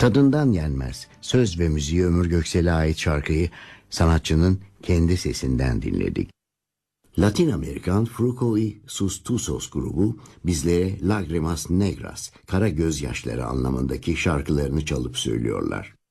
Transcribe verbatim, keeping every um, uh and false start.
Tadından yenmez. Söz ve müziği Ömür Göksel'e ait şarkıyı sanatçının kendi sesinden dinledik. Latin Amerikan Fruco y sus Tuzos grubu bizlere Lágrimas Negras, kara gözyaşları anlamındaki şarkılarını çalıp söylüyorlar.